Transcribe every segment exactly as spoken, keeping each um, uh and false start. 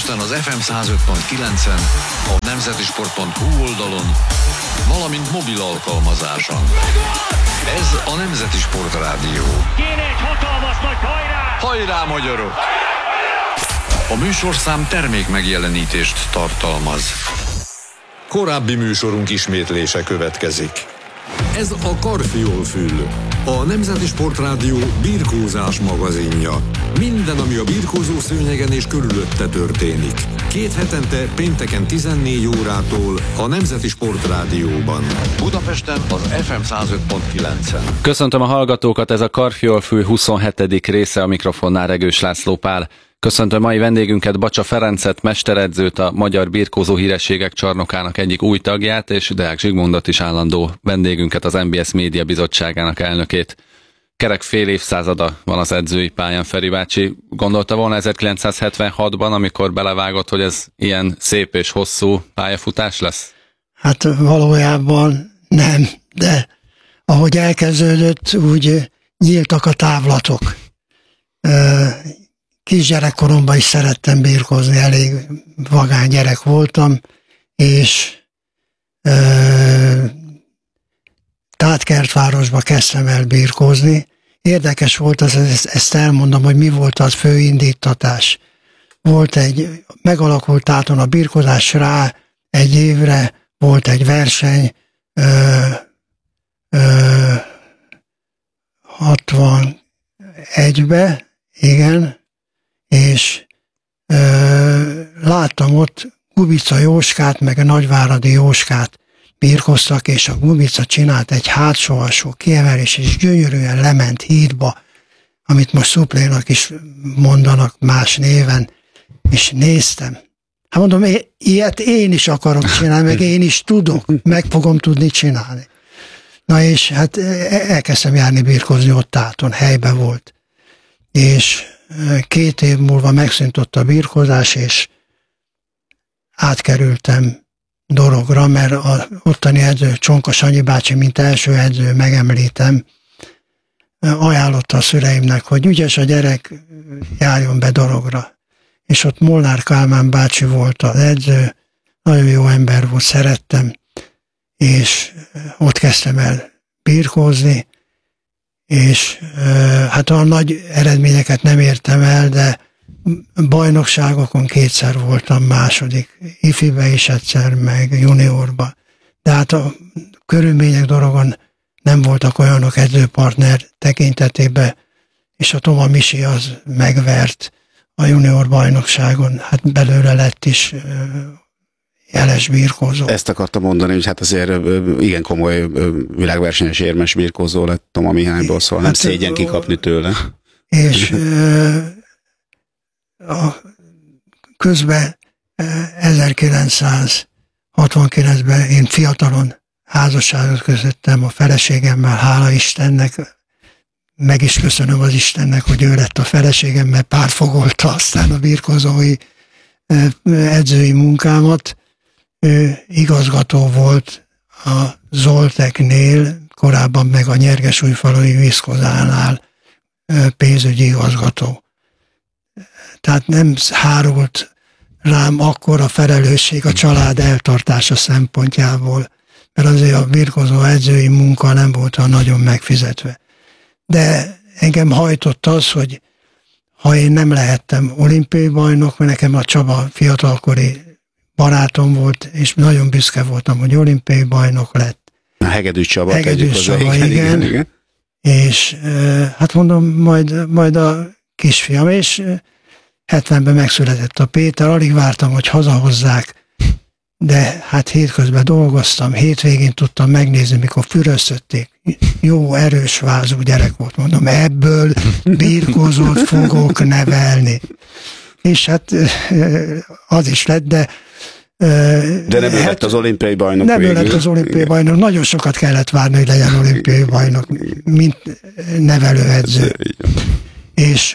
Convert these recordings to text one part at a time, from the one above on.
Budapesten az ef em száz öt pont kilencen, a nemzetisport pont hu oldalon, valamint mobil alkalmazáson. Ez a Nemzeti Sport Rádió. Kéne egy hatalmas nagy hajrá! Hajrá, magyarok! A műsorszám termék megjelenítést tartalmaz. Korábbi műsorunk ismétlése következik. Ez a Karfiolfül, a Nemzeti Sport Rádió birkózás magazinja. Minden, ami a birkózó szőnyegen és körülötte történik. Két hetente pénteken tizennégy órától a Nemzeti Sport Rádióban. Budapesten az ef em száz öt pont kilencen. Köszöntöm a hallgatókat, ez a Karfiolfű huszonhetedik része, a mikrofonnál Regős László Pál. Köszöntöm mai vendégünket, Bacsa Ferencet, mesteredzőt, a Magyar Birkózó Hírességek Csarnokának egyik új tagját, és Deák Zsigmondot is, állandó vendégünket, az em bé es Média Bizottságának elnökét. Kerek fél évszázada van az edzői pályán, Feri bácsi. Gondolta volna ezerkilencszázhetvenhatban, amikor belevágott, hogy ez ilyen szép és hosszú pályafutás lesz? Hát valójában nem, de ahogy elkezdődött, úgy nyíltak a távlatok. Kisgyerekkoromban is szerettem birkózni, elég vagány gyerek voltam, és Tátkertvárosba kezdtem el birkózni. Érdekes volt, az, ezt elmondom, hogy mi volt az fő indítatás. Volt egy, megalakult táton a birkózás rá, egy évre volt egy verseny, ö, ö, hatvanegybe, igen, és ö, láttam ott Gubica Jóskát, meg a Nagyváradi Jóskát birkoztak, és a Gubica csinált egy hátsó alsó kiemelés, és gyönyörűen lement hídba, amit most szuplénak is mondanak más néven, és néztem. Hát mondom, ilyet én is akarok csinálni, meg én is tudok, meg fogom tudni csinálni. Na és hát elkezdtem járni birkozni ott táton, helyben volt. És két év múlva megszűnt ott a birkozás, és átkerültem Dorogra, mert az ottani edző, Csonka Sanyi bácsi, mint első edző, megemlítem, ajánlotta a szüleimnek, hogy ügyes a gyerek, járjon be Dorogra. És ott Molnár Kálmán bácsi volt az edző, nagyon jó ember volt, szerettem, és ott kezdtem el birkózni, és hát a nagy eredményeket nem értem el, de bajnokságokon kétszer voltam második, ifibe is egyszer, meg juniorba. De hát a körülmények Dorogon nem voltak olyanok edzőpartner tekintetében, és a Toma Misi az megvert a junior bajnokságon, hát belőle lett is jeles birkózó. Ezt akartam mondani, hogy hát azért igen komoly világversenyes érmes birkózó lett Toma Mihályból, szóval hát, nem szégyen kikapni tőle. És a, közben ezerkilencszázhatvankilencben én fiatalon házasságot kötöttem a feleségemmel, hála Istennek, meg is köszönöm az Istennek, hogy ő lett a feleségem, mert pártfogolta aztán a birkózói edzői munkámat. Ő igazgató volt a Zolteknél, korábban meg a Nyergesújfalui Viszkozánál pénzügyi igazgató. Tehát nem hárult rám akkora felelősség a család eltartása szempontjából, mert azért a birkózó edzői munka nem volt olyan nagyon megfizetve. De engem hajtott az, hogy ha én nem lehettem olimpiai bajnok, mert nekem a Csaba fiatalkori barátom volt, és nagyon büszke voltam, hogy olimpiai bajnok lett. A Hegedűs Csaba. Hegedűs Csaba, igen, igen, igen. És hát mondom, majd, majd a kisfiam, és hetvenben megszületett a Péter, alig vártam, hogy hazahozzák, de hát hétközben dolgoztam, hétvégén tudtam megnézni, mikor füröztötték. Jó, erős vázú gyerek volt, mondom, ebből birkózót fogok nevelni. És hát az is lett, de... De nem lett az olimpiai bajnok. Nem lett az olimpiai bajnok. Nagyon sokat kellett várni, hogy legyen olimpiai bajnok, mint nevelőedző. És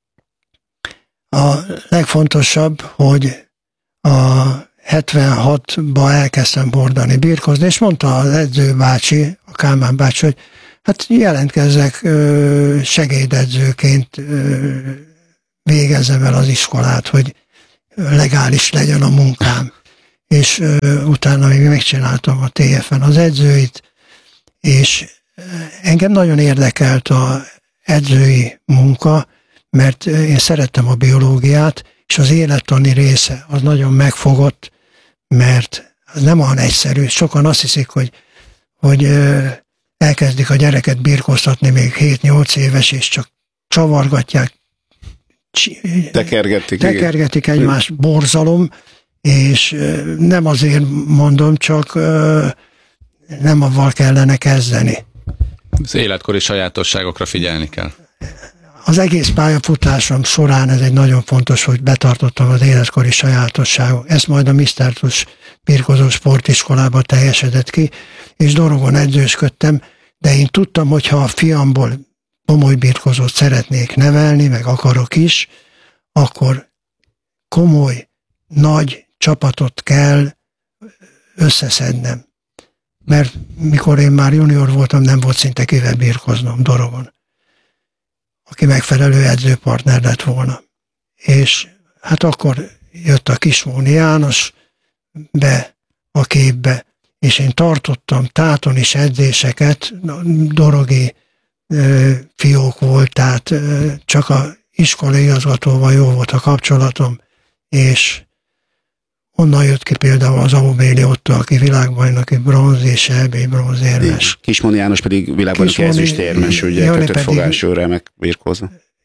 a legfontosabb, hogy a hetvenhatban elkezdtem hordani, birkozni, és mondta az edző bácsi, a Kálmán bácsi, hogy hát jelentkezzek segédedzőként, végezzem el az iskolát, hogy legális legyen a munkám. És uh, utána még megcsináltam a té ef-en az edzőit, és engem nagyon érdekelt a edzői munka, mert én szerettem a biológiát, és az élettani része az nagyon megfogott, mert az nem olyan egyszerű. Sokan azt hiszik, hogy, hogy elkezdik a gyereket birkóztatni még hét-nyolc éves, és csak csavargatják, tekergetik, tekergetik egymást, borzalom, és nem azért mondom, csak nem avval kellene kezdeni. Az életkori sajátosságokra figyelni kell. Az egész pályafutásom során ez egy nagyon fontos, hogy betartottam az életkori sajátosságok. Ezt majd a misztertus birkózó sportiskolában teljesedett ki, és Dorogon edzősködtem, de én tudtam, hogy ha a fiamból komoly birkózót szeretnék nevelni, meg akarok is, akkor komoly, nagy csapatot kell összeszednem. Mert mikor én már junior voltam, nem volt szinte kivel birkoznom Dorogon, aki megfelelő edzőpartner lett volna. És hát akkor jött a Kismóni János be a képbe, és én tartottam táton is edzéseket, dorogi ö, fiók volt, tehát ö, csak a iskolai igazgatóval jó volt a kapcsolatom, és onnan jött ki például az Aubéli Otto, aki világbajnoki bronz és é bé bronzérmes. Kismóni János pedig világbajnoki ezüstérmes, ugye kötött fogású remek birkózó.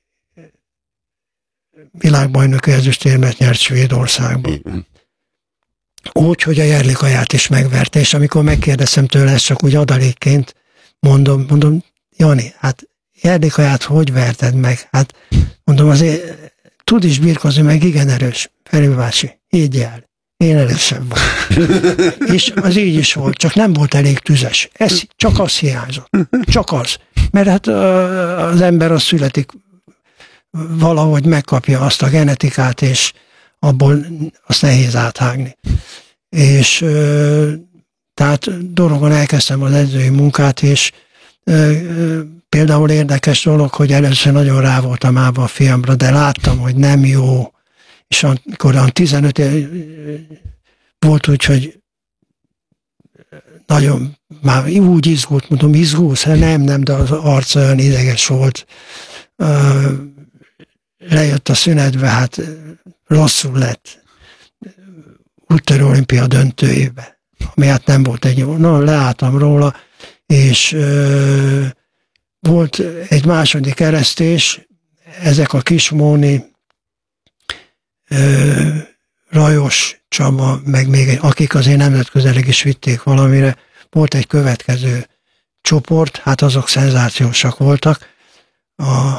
Világbajnoki ezüstérmet nyert Svédországban. Úgy, hogy a Jerlikaját is megverte, és amikor megkérdeztem tőle, ezt csak úgy adalékként mondom, mondom, Jani, hát Jerlikaját hogy verted meg? Hát mondom, azért tud is birkozni, meg igen erős. Feri bácsi, így jár. Én erősebb volt. És az így is volt, csak nem volt elég tüzes. Ez csak az hiányzott. Csak az. Mert hát az ember az születik, valahogy megkapja azt a genetikát, és abból azt nehéz áthágni. És tehát Dorogon elkezdtem az edzői munkát, és például érdekes dolog, hogy először nagyon rá voltam állva a fiamra, de láttam, hogy nem jó. És amikor a tizenöt volt úgy, hogy nagyon már úgy izgult, mondom, izgulsz? Nem, nem, de az arca olyan ideges volt. Lejött a szünetbe, hát rosszul lett. Úttörő olimpia döntőjébe, ami hát nem volt egy jó. No, leálltam róla, és ö, volt egy második eresztés, ezek a Kismóni, ö, Rajos Csaba, meg még akik azért nemzetközileg is vitték valamire, volt egy következő csoport, hát azok szenzációsak voltak. A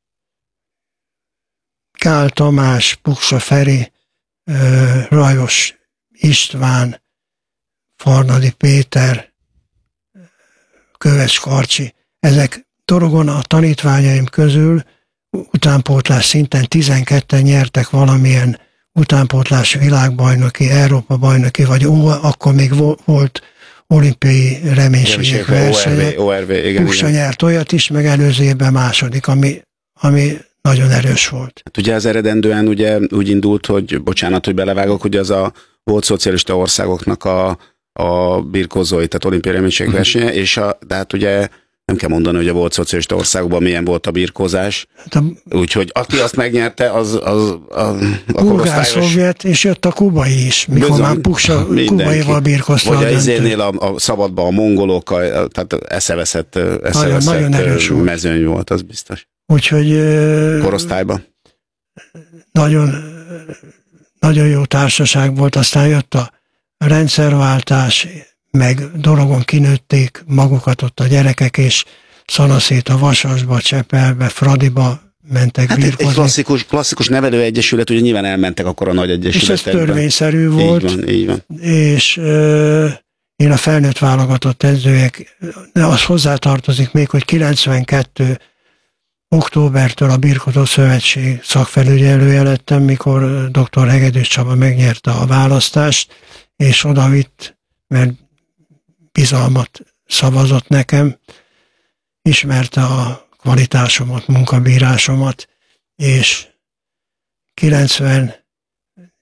Kál Tamás, Puksa Feri, Rajos István, Farnadi Péter, Köves Karcsi, ezek Dorogon a tanítványaim közül utánpótlás szinten tizenketten nyertek valamilyen utánpótlás világbajnoki, Európa bajnoki, vagy ó, akkor még volt olimpiai reménységek versenye. o er vé, igen. Puksa nyert olyat is, meg előző évben második, ami, ami nagyon erős volt. Hát ugye az eredendően ugye úgy indult, hogy, bocsánat, hogy belevágok, hogy az a volt szocialista országoknak a, a birkózói, tehát olimpiai reménység versenye, és a, de hát ugye nem kell mondani, hogy a volt szocialista országokban milyen volt a birkózás. Hát úgyhogy aki azt megnyerte, az, az a, a korosztályos... szovjet, és jött a kubai is, mikor bizony, már Puksa kubaival birkozta. Vagy a izénél a, a szabadban a mongolok, a, tehát eszeveszett, eszeveszett nagyon, nagyon mezőny volt, az biztos. Úgyhogy... Korosztályban. Nagyon, nagyon jó társaság volt, aztán jött a rendszerváltás, meg Dorogon kinőtték magukat ott a gyerekek, és Szanaszét a Vasasba, Csepelbe, Fradiba mentek hát birkozni. Egy klasszikus, klasszikus nevelőegyesület, ugye nyilván elmentek akkor a nagy egyesületekben. És ez törvényszerű volt. Így van, így van. És euh, én a felnőtt válogatott edzőjek, de az hozzátartozik még, hogy kilencvenkettő októbertől a Birkózó Szövetség szakfelügyelője lettem, mikor dr. Hegedűs Csaba megnyerte a választást, és odavitt, mert bizalmat szavazott nekem, ismerte a kvalitásomat, munkabírásomat, és kilencvennégy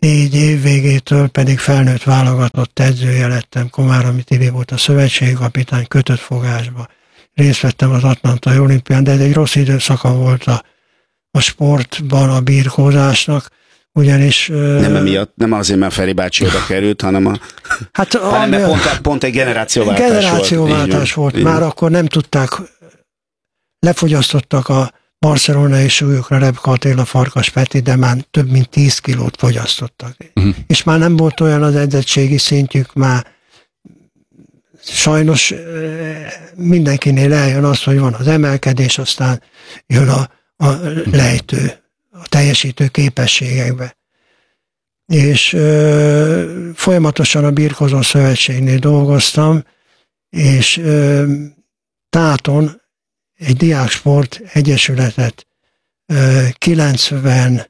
négy év végétől pedig felnőtt válogatott edzője lettem. Komáromi Tibi volt a szövetségkapitány, kötött fogásba. Részt vettem az atlantai olimpián, de ez egy rossz időszaka volt a, a sportban a birkózásnak, ugyanis... Nem emiatt, nem azért, mert Feri bácsi oda került, hanem a... Hát hanem a, pont, pont egy generációváltás, generációváltás volt. volt. Már akkor nem tudták, lefogyasztottak a barcelonai súlyokra Rebka Attila, Farkas Peti, de már több mint tíz kilót fogyasztottak. Uh-huh. És már nem volt olyan az edzettségi szintjük, már sajnos mindenkinél eljön az, hogy van az emelkedés, aztán jön a, a lejtő, a teljesítő képességekbe. És ö, folyamatosan a Birkózó Szövetségnél dolgoztam, és ö, Táton egy diáksport egyesületet ö, kilencvenhétben,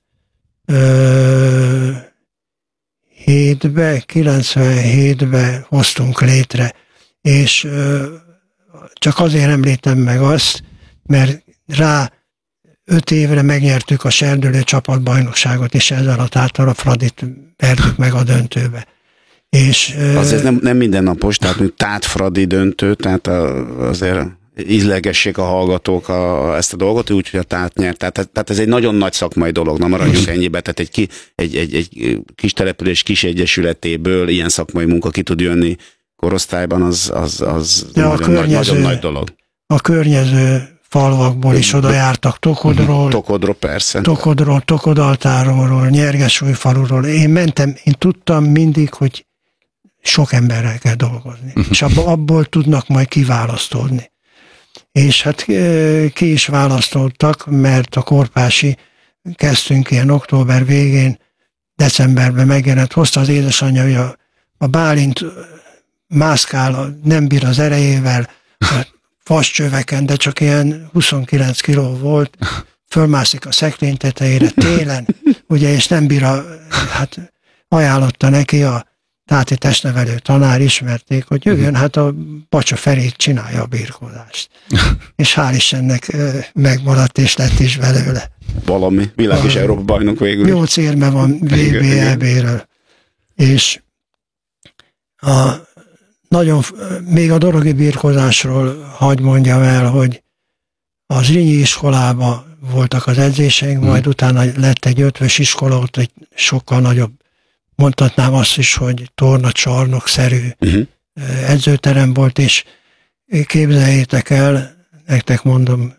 kilencvenhétben hoztunk létre, és ö, csak azért említem meg azt, mert rá öt évre megnyertük a serdülő csapatbajnokságot, és ezzel a Táttal a Fradit vertük meg a döntőbe. És, azért nem, nem mindennapos, tehát mint Tát-Fradi döntő, tehát a, azért ízlegessék a hallgatók a, ezt a dolgot, úgyhogy a Tát nyert. Tehát, tehát ez egy nagyon nagy szakmai dolog, nem maradjunk ennyibe, tehát egy, ki, egy, egy, egy kis település kis egyesületéből ilyen szakmai munka ki tud jönni korosztályban, az, az, az nagyon, nagy, nagyon nagy dolog. A környező falvakból is oda jártak, Tokodról, Tokodról persze. Tokodról, Tokodaltáról, Nyergesújfaluról. Én mentem, én tudtam mindig, hogy sok emberrel kell dolgozni, és abból, abból tudnak majd kiválasztódni. És hát ki is választottak, mert a Korpási kezdtünk ilyen október végén, decemberben megjelent, hozta az édesanyja, hogy a, a Bálint mászkál, nem bír az erejével, vascsöveken, de csak ilyen huszonkilenc kiló volt, fölmászik a szekrény tetejére télen, ugye, és nem bír a, hát ajánlotta neki a táti testnevelő tanár, ismerték, hogy jöjjön, hát a Bacsa Feri csinálja a birkózást. És hál' Istennek megmaradt, és lett is belőle. Valami, világ és Európa bajnok végül. Nyolc érme van vé bé é bé-ről. És a nagyon, még a dorogi birkózásról hadd mondjam el, hogy az Zrínyi iskolában voltak az edzéseink, hmm. majd utána lett egy ötvös iskola, ott egy sokkal nagyobb, mondhatnám azt is, hogy tornacsarnokszerű hmm. edzőterem volt, és képzeljétek el, nektek mondom,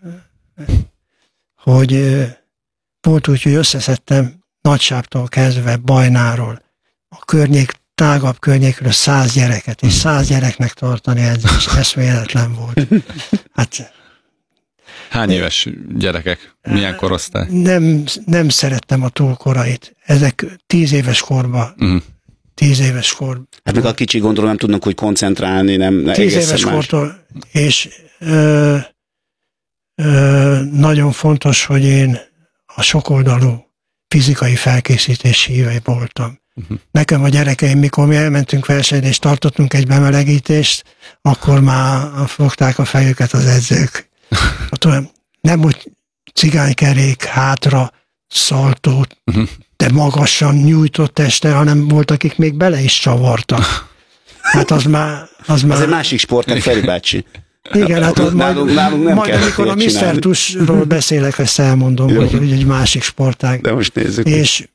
hogy volt úgy, hogy összeszedtem Nagysáptól kezdve Bajnáról, a környék tágabb környékről száz gyereket, és száz gyereknek tartani edzést, eszméletlen volt. Hát, hány éves gyerekek? Milyen korosztály? Nem, nem szerettem a túlkorait. Ezek tíz éves korban. Uh-huh. Tíz éves kor. Hát meg a kicsi gondolom nem tudnak úgy koncentrálni, nem tíz éves más. Kortól, és ö, ö, nagyon fontos, hogy én a sokoldalú fizikai felkészítés híve voltam. Uh-huh. Nekem a gyerekeim, mikor mi elmentünk versenyre és tartottunk egy bemelegítést, akkor már fogták a fejüket az edzők. Nem úgy cigánykerék, hátra, szaltót, uh-huh. de magasan nyújtott teste, hanem volt, akik még bele is csavartak. Hát az már... Az, már... az egy másik sport, nem Feri bácsi. Igen, hát majd, nálunk, nálunk nem majd amikor a miszter Tusról beszélek, ezt elmondom, hogy, hogy egy másik sportág. De most nézzük. És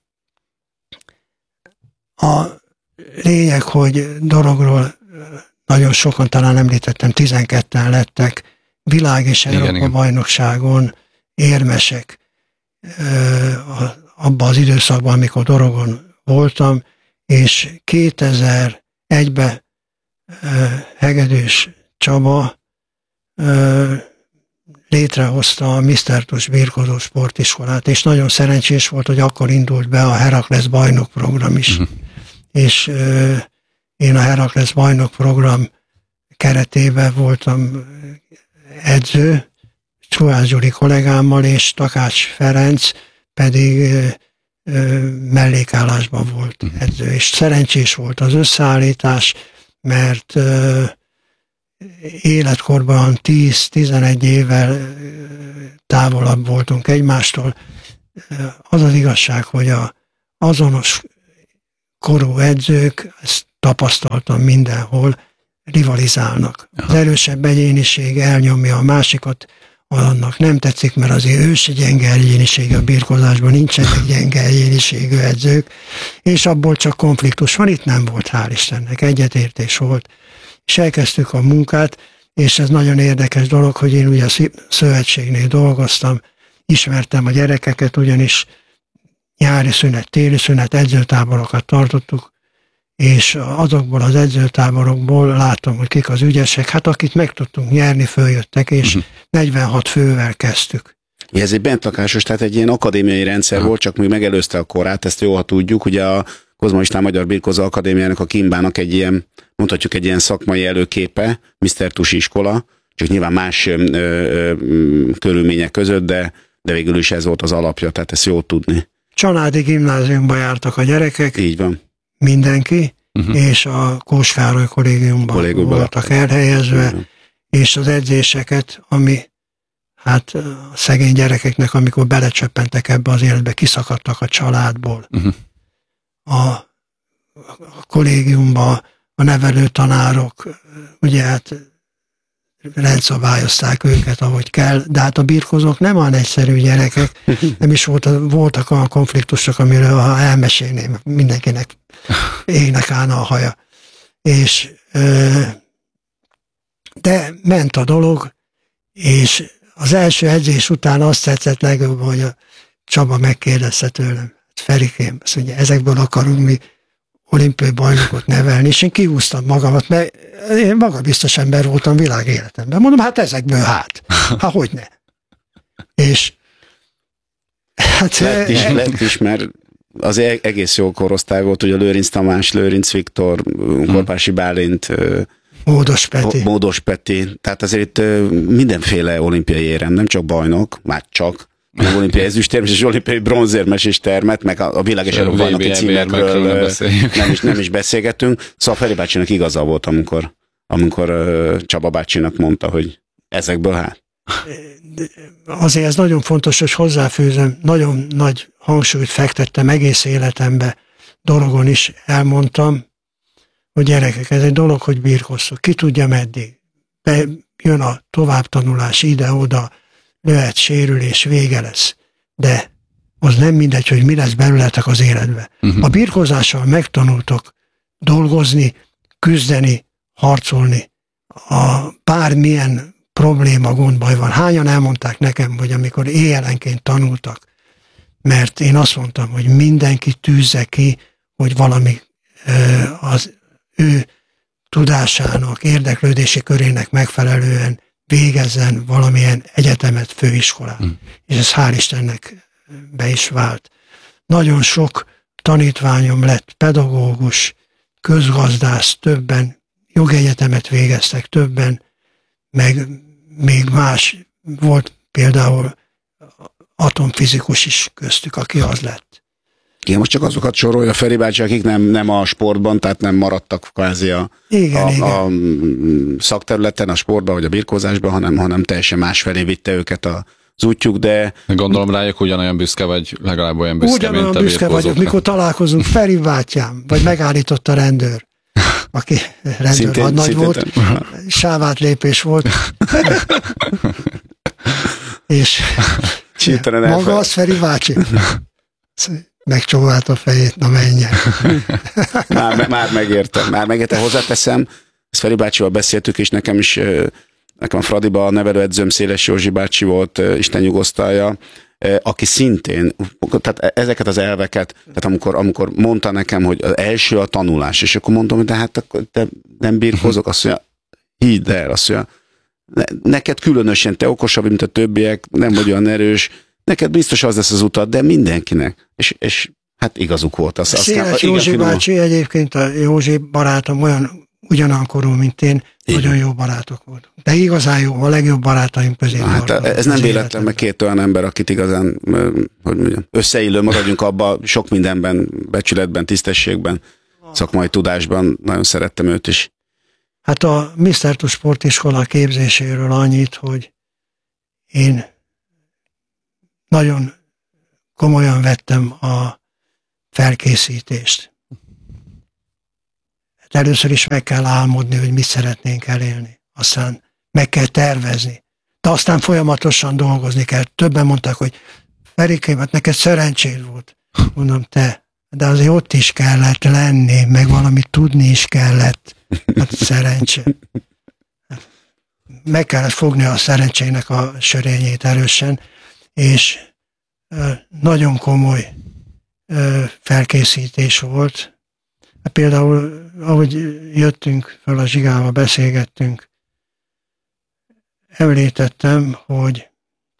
a lényeg, hogy Dorogról nagyon sokan, talán említettem, tizenketten lettek világ és Európa bajnokságon érmesek abban az időszakban, amikor Dorogon voltam, és kétezer-egyben Hegedűs Csaba létrehozta a miszter Tus birkózó sportiskolát, és nagyon szerencsés volt, hogy akkor indult be a Heraklesz bajnok program is. Uh-huh. És uh, én a Heraklesz bajnok program keretében voltam edző, Csuhász Gyuri kollégámmal, és Takács Ferenc pedig uh, uh, mellékállásban volt uh-huh. edző. És szerencsés volt az összeállítás, mert uh, életkorban tíz-tizenegy évvel távolabb voltunk egymástól. Az az igazság, hogy a azonos korú edzők, ezt tapasztaltam mindenhol, rivalizálnak. Az erősebb egyéniség elnyomja a másikat, annak nem tetszik, mert azért ősi gyenge egyéniség a birkózásban, nincsenek gyenge egyéniségű edzők, és abból csak konfliktus van, itt nem volt, hál' Istennek, egyetértés volt. És elkezdtük a munkát, és ez nagyon érdekes dolog, hogy én ugye a szövetségnél dolgoztam, ismertem a gyerekeket, ugyanis nyári szünet, téli szünet, edzőtáborokat tartottuk, és azokból az edzőtáborokból látom, hogy kik az ügyesek, hát akit meg tudtunk nyerni, följöttek, és uh-huh. negyvenhat fővel kezdtük. Ez egy bentlakásos, tehát egy ilyen akadémiai rendszer volt, csak még megelőzte a korát, ezt jól, ha tudjuk, ugye a Kozma István Magyar Birkózó Akadémiának, a Kimbának egy ilyen, mondhatjuk egy ilyen szakmai előképe, miszter Tusi iskola, csak nyilván más ö, ö, körülmények között, de, de végül is ez volt az alapja, tehát ezt jó tudni. Csanádi gimnáziumba jártak a gyerekek. Így van. Mindenki, uh-huh. és a Kós Károly kollégiumban Kollégiumban voltak elhelyezve, uh-huh. és az edzéseket, ami hát a szegény gyerekeknek, amikor belecsöppentek ebbe az életbe, kiszakadtak a családból. Uh-huh. A, a kollégiumban a nevelő tanárok, ugye hát rendszabályozták őket, ahogy kell, de hát a birkózók nem olyan egyszerű gyerekek, nem is volt, voltak olyan konfliktusok, amiről ha elmesélném, mindenkinek égnek állna a haja. És de ment a dolog, és az első edzés után azt tetszett legjobb, hogy a Csaba megkérdezte tőlem, Ferikém, azt mondja, ezekből akarunk mi olimpiai bajnokot nevelni, és én kihúztam magamat, mert én magabiztos ember voltam világéletemben. Mondom, hát ezekből hát. Hát hogy ne? És hát... Lett is, lett is, mert az egész jó korosztály volt, ugye Lőrinc Tamás, Lőrinc Viktor, Korpási Bálint, Módos Peti. Módos Peti. Tehát azért mindenféle olimpiai érem, nem csak bajnok, már csak, meg olimpiai ezüstérmes és olimpiai bronzérmes is termet, meg a világeserő bajnoki címekről nem is, nem is beszélgetünk. Szóval Feri bácsinak igaza volt, amikor, amikor uh, Csaba bácsinak mondta, hogy ezekből hát. Azért ez nagyon fontos, hogy hozzáfűzöm, nagyon nagy hangsúlyt fektettem egész életembe, dologon is elmondtam, hogy gyerekek, ez egy dolog, hogy birkozzuk. Ki tudja meddig. Be, jön a továbbtanulás ide-oda, lehet sérülés, vége lesz. De az nem mindegy, hogy mi lesz belőletek az életbe. Uh-huh. A birkózással megtanultok dolgozni, küzdeni, harcolni. A bármilyen probléma, gondbaj van. Hányan elmondták nekem, hogy amikor éjjelenként tanultak, mert én azt mondtam, hogy mindenki tűzze ki, hogy valami az ő tudásának, érdeklődési körének megfelelően végezzen valamilyen egyetemet, főiskolát. Mm. És ez hál' Istennek be is vált. Nagyon sok tanítványom lett pedagógus, közgazdász, többen jogegyetemet végeztek, többen, meg még más volt például atomfizikus is köztük, aki az lett. Igen, most csak azokat sorolja Feri bácsi, akik nem, nem a sportban, tehát nem maradtak kvázi a, igen, a, igen. a szakterületen, a sportban vagy a birkózásban, hanem, hanem teljesen másfelé vitte őket az útjuk, de... Gondolom rájuk ugyanolyan büszke vagy, legalább olyan büszke, ugyanolyan mint a büszke vagyok, mikor találkozunk, Feri bátyám, vagy megállított a rendőr, aki rendőr szintén, hadnagy szintén volt, sávátlépés volt, és maga az Feri bácsi. Megcsóvált a fejét, na menjen. már, már megértem, már megértem, hozzáteszem, ezt Feri bácsival beszéltük, és nekem is, nekem a Fradiba a nevelőedzőm Széles Józsi bácsi volt, Isten nyugosztalja, aki szintén, tehát ezeket az elveket, tehát amikor, amikor mondta nekem, hogy az első a tanulás, és akkor mondom, hogy de hát te nem birkózok, azt mondja, hidd el, azt mondja, neked különösen, te okosabb, mint a többiek, nem vagy olyan erős, neked biztos az lesz az utat, de mindenkinek. És, és hát igazuk volt. Az, Széles Józsi bácsi, egyébként a Józsi barátom olyan ugyanankorú, mint én, igen. Nagyon jó barátok voltunk. De igazán jó, a legjobb barátaim közé. Hát ez nem véletlen, meg két olyan ember, akit igazán, hogy mondjam, összeillő, maradjunk abba, sok mindenben, becsületben, tisztességben, szakmai tudásban, nagyon szerettem őt is. Hát a miszter Tus sportiskola képzéséről annyit, hogy én nagyon komolyan vettem a felkészítést. Hát először is meg kell álmodni, hogy mit szeretnénk elélni. Aztán meg kell tervezni. De aztán folyamatosan dolgozni kell. Többen mondták, hogy Ferikém, hát neked szerencséd volt. Mondom, te, de azért ott is kellett lenni, meg valamit tudni is kellett. Hát szerencse. Meg kellett fogni a szerencsének a sörényét erősen, és nagyon komoly felkészítés volt. Például, ahogy jöttünk föl a Zsigával, beszélgettünk, említettem, hogy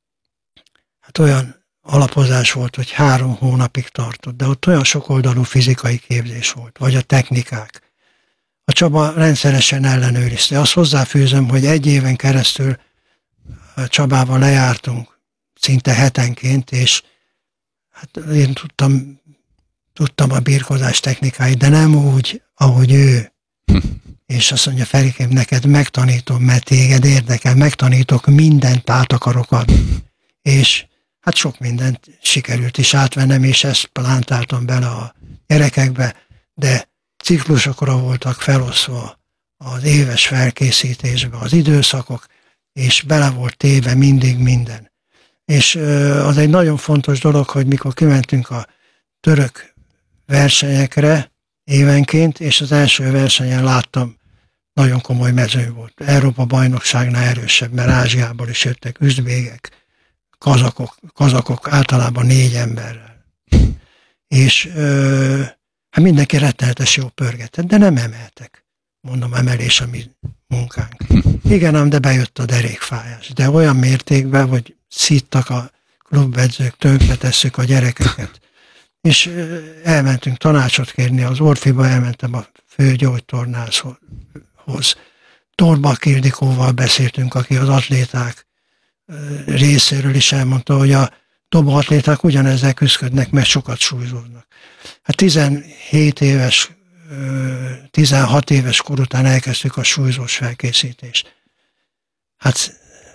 hát olyan alapozás volt, hogy három hónapig tartott, de ott olyan sokoldalú fizikai képzés volt, vagy a technikák. A Csaba rendszeresen ellenőrizte. Azt hozzáfűzöm, hogy egy éven keresztül Csabával lejártunk, szinte hetenként, és hát én tudtam, tudtam a birkózás technikáit, de nem úgy, ahogy ő. És azt mondja, Ferikém, neked megtanítom, mert téged érdekel, megtanítok, mindent át akarok adni. És hát sok mindent sikerült is átvennem, és ezt plántáltam bele a gyerekekbe, de ciklusokra voltak feloszva az éves felkészítésbe az időszakok, és bele volt téve mindig minden. És az egy nagyon fontos dolog, hogy mikor kimentünk a török versenyekre évenként, és az első versenyen láttam, nagyon komoly mező volt. Európa bajnokságnál erősebb, mert Ázsiából is jöttek üzbégek, kazakok, kazakok általában négy emberrel. És ö, hát mindenki rettenetes jó pörgetett, de nem emeltek. Mondom, emelés a mi munkánk. Igen, ám, de bejött a derékfájás. De olyan mértékben, hogy szittak a klubedzők, tönkretesszük a gyerekeket. És ö, elmentünk tanácsot kérni, az Orfiba elmentem a főgyógytornászhoz. Torbak Ildikóval beszéltünk, aki az atléták részéről is elmondta, hogy a dobo atléták ugyanezzel küzdködnek, mert sokat súlyzódnak. Hát tizenhét éves, tizenhat éves kor után elkezdtük a súlyzós felkészítést. Hát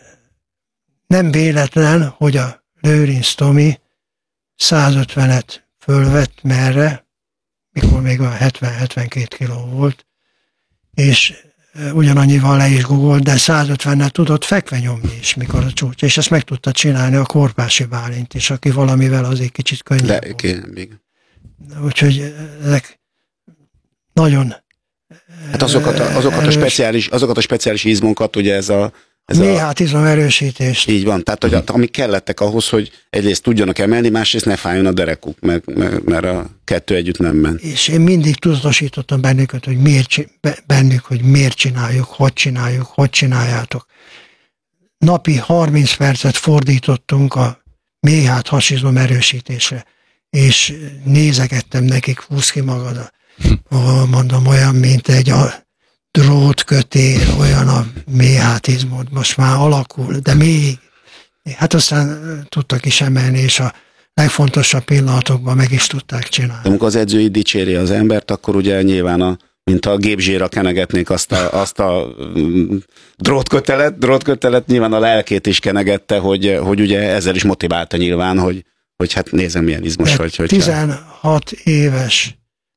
nem véletlen, hogy a Lőrinc Tomi százötvenet fölvett merre, mikor még a hetven-hetvenkét kiló volt, és ugyanannyival le is gugolt, de százötvennel tudott fekve nyomni is, mikor a csúcs. És ezt meg tudta csinálni a Korpási Bálint is, aki valamivel azért kicsit könnyebb volt. Még. Úgyhogy ezek nagyon... Hát azokat a, azokat a, speciális, azokat a speciális izmokat, ugye ez a... Ez méhát izom erősítést. Így van, tehát hogy amik kellettek ahhoz, hogy egyrészt tudjanak emelni, másrészt ne fájjon a derekuk, mert, mert, mert a kettő együtt nem ment. És én mindig tudatosítottam bennüket, hogy miért, bennük, hogy miért csináljuk, hogy csináljuk, hogy csináljátok. Napi harminc percet fordítottunk a méhát hasizom erősítésre, és nézegettem nekik, húz ki magad, mondom, olyan, mint egy a drótkötél, olyan a méhátizmod, most már alakul, de még, hát aztán tudtak is emelni, és a legfontosabb pillanatokban meg is tudták csinálni. De amikor az edző így dicséri az embert, akkor ugye nyilván, a, mint a gépzsírra kenegetnék azt a, azt a drótkötelet, drótkötelet, nyilván a lelkét is kenegette, hogy, hogy ugye ezzel is motiválta nyilván, hogy, hogy hát nézem, milyen izmos de vagy. Hogyha... tizenhat éves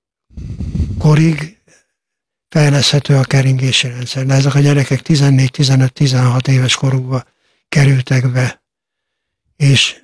korig fejleszthető a keringési rendszer. De ezek a gyerekek tizennégy, tizenöt, tizenhat éves korukba kerültek be, és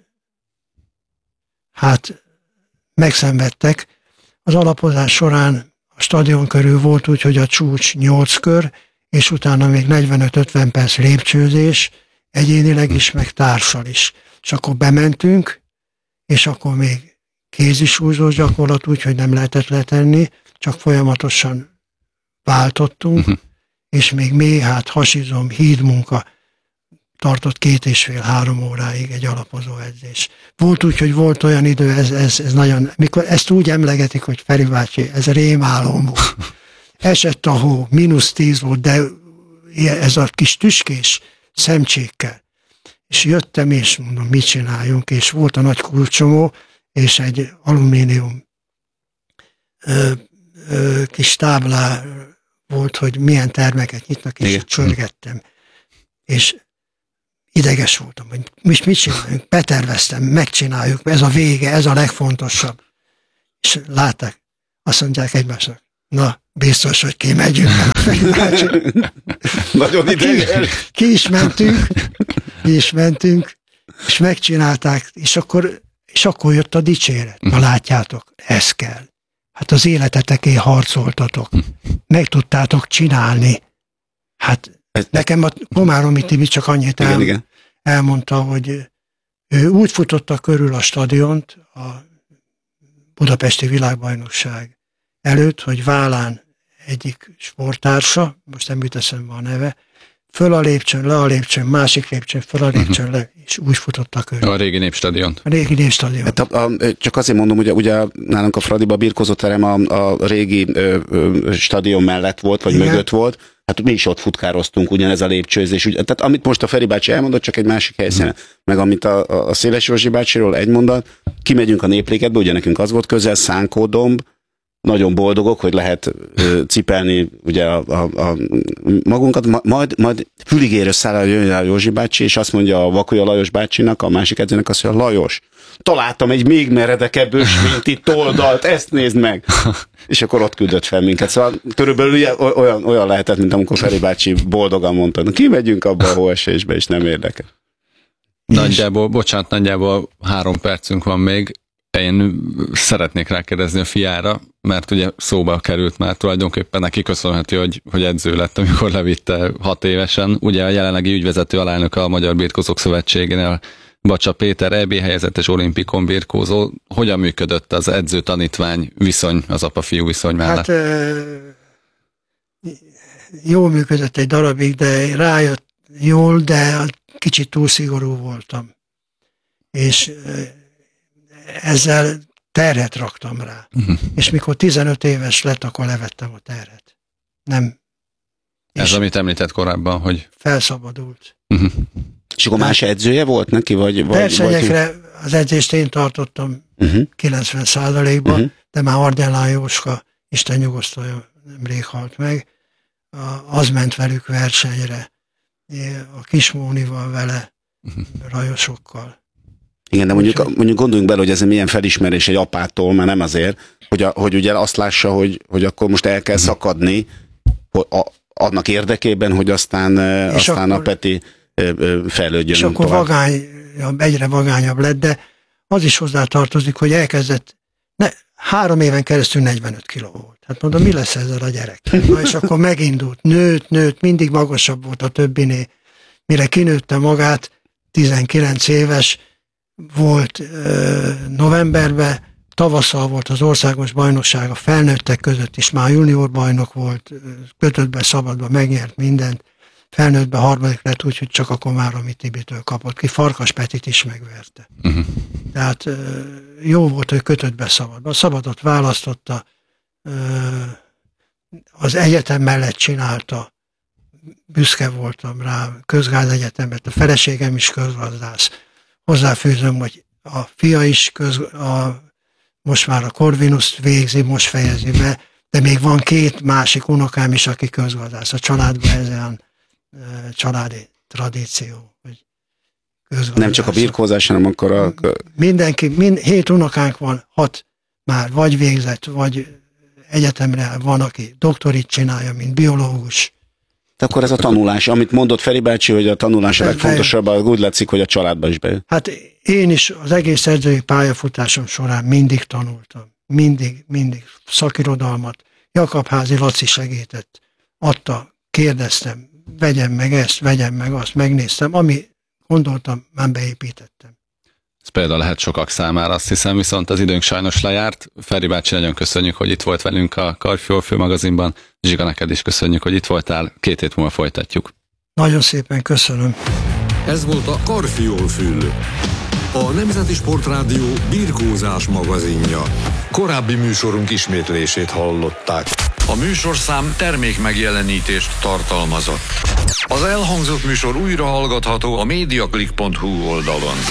hát megszenvedtek. Az alapozás során a stadion körül volt úgy, hogy a csúcs nyolc kör, és utána még negyvenöt-ötven perc lépcsőzés, egyénileg is, meg társal is. És akkor bementünk, és akkor még kézisúlyzós gyakorlat úgy, hogy nem lehetett letenni, csak folyamatosan váltottunk, uh-huh. és még méhát, hasizom, hídmunka tartott két és fél, három óráig egy alapozó edzés. Volt úgy, hogy volt olyan idő, ez, ez, ez nagyon, mikor ezt úgy emlegetik, hogy Feri bácsi, ez rémálom volt. Esett a hó, mínusz tíz volt, de ez a kis tüskés szemcsékkel. És jöttem, és mondom, mit csináljunk, és volt a nagy kulcsomó, és egy alumínium ö, ö, kis táblá volt, hogy milyen termeket nyitnak, és igen. Csörgettem. És ideges voltam, hogy most mit csináljunk, beterveztem, megcsináljuk, ez a vége, ez a legfontosabb. És látták, azt mondják egymásnak, na, biztos, hogy kimegyünk. Nagyon ideges. Ki, ki is mentünk, ki is mentünk, és megcsinálták, és akkor, és akkor jött a dicséret. Na látjátok, ez kell. Hát az életetekért harcoltatok. Meg tudtátok csinálni. Hát ez, nekem a Komáromi Tibi csak annyit el, igen, igen. elmondta, hogy ő úgy futotta körül a stadiont a budapesti világbajnokság előtt, hogy vállán egyik sporttársa, most nem jut eszembe a neve, föl a lépcsőn, le a lépcsőn, másik lépcsőn, föl a lépcsőn, le, és úgy futotta körül. A régi Népstadiont. A régi Népstadiont. Hát a, a, csak azért mondom, hogy ugye nálunk a Fradiba a birkózóterem a, a régi ö, ö, stadion mellett volt, vagy igen. mögött volt. Hát mi is ott futkároztunk, ugyanez a lépcsőzés. Úgy, tehát amit most a Feri bácsi elmondott, csak egy másik helyszínen. Hmm. Meg amit a, a Széles Józsi bácsiról egy mondat, kimegyünk a Néplégetbe, ugye nekünk az volt közel, Szánkódomb, nagyon boldogok, hogy lehet ö, cipelni ugye a, a, a magunkat, majd, majd füligérő szállal jön a Józsi bácsi, és azt mondja a Vakulya Lajos bácsinak, a másik edzőnek azt mondja, Lajos, találtam egy még meredekebb ösvényt itt oldalt, ezt nézd meg! És akkor ott küldött fel minket. Szóval körülbelül olyan, olyan lehetett, mint amikor Feri bácsi boldogan mondta, kimegyünk abba a hóesésbe, és nem érdekel. Nagyjából, bocsánat, nagyjából három percünk van még. Én szeretnék rákérdezni a fiára, mert ugye szóba került már tulajdonképpen neki köszönhető, hogy, hogy edző lett, amikor levitte hat évesen. Ugye a jelenlegi ügyvezető alelnöke a Magyar Birkózók Szövetségénél Bacsa Péter, é bé helyezettes olimpikon birkózó. Hogyan működött az edző-tanítvány viszony, az apa-fiú viszony mellett? Hát jól működött egy darabig, de rájött jól, de kicsit túl szigorú voltam. És ezzel terhet raktam rá. Uh-huh. És mikor tizenöt éves lett, akkor levettem a terhet. Nem. Ez, és amit említett korábban, hogy... Felszabadult. Uh-huh. És akkor más edzője volt neki? Vagy, vagy, versenyekre vagy... az edzést én tartottam uh-huh. kilencven százalékban, uh-huh. de már Ardellán Jóska, Isten nyugosztalja, nemrég halt meg, az ment velük versenyre. A Kismónival vele, uh-huh. rajosokkal. Igen, de mondjuk, mondjuk gondoljunk bele, hogy ez milyen felismerés egy apától, mert nem azért, hogy, a, hogy ugye azt lássa, hogy, hogy akkor most el kell szakadni a, annak érdekében, hogy aztán, aztán akkor, a Peti fejlődjön. És akkor vagányabb, egyre vagányabb lett, de az is hozzátartozik, hogy elkezdett, ne, három éven keresztül negyvenöt kiló volt. Hát mondom, mi lesz ezzel a gyerek? Na, és akkor megindult, nőtt, nőtt, mindig magasabb volt a többinél. Mire kinőtte magát, tizenkilenc éves, volt ö, novemberben, tavasszal volt az országos bajnokság a felnőttek között is, már junior bajnok volt, kötöttbe, szabadba megnyert mindent, felnőttben harmadik lett, úgyhogy csak a Komáromi Tibitől kapott ki, Farkas Petit is megverte. Uh-huh. Tehát ö, jó volt, hogy kötöttbe, szabadba. A szabadot választotta, ö, az egyetem mellett csinálta, büszke voltam rá, közgázegyetemet, a feleségem is közgazdász. Hozzáfűzöm, hogy a fia is köz, a, most már a Corvinuszt végzi, most fejezi be, de még van két másik unokám is, aki közgazdász. A családban ez olyan e, családi tradíció. Hogy nem csak a birkózás, hanem akkor a... Mindenki, mind, hét unokánk van, hat már vagy végzett, vagy egyetemre van, aki doktorit csinálja, mint biológus. Akkor ez a tanulás, amit mondott Feri bácsi, hogy a tanulás a legfontosabb, úgy látszik, hogy a családba is bejön. Hát én is az egész edzői pályafutásom során mindig tanultam. Mindig, mindig szakirodalmat. Jakabházi Laci segített. Adta, kérdeztem, vegyem meg ezt, vegyem meg azt, megnéztem. Ami gondoltam, már beépítettem. Ez például lehet sokak számára, azt hiszem, viszont az időnk sajnos lejárt. Feri bácsi, nagyon köszönjük, hogy itt volt velünk a Karfiol magazinban. Zsiga, neked is köszönjük, hogy itt voltál. Két hét múlva folytatjuk. Nagyon szépen köszönöm. Ez volt a Karfiol Fül, a Nemzeti Sportrádió birkózás magazinja. Korábbi műsorunk ismétlését hallották. A műsorszám termék megjelenítést tartalmazott. Az elhangzott műsor újra hallgatható a mediaclick pont hu oldalon.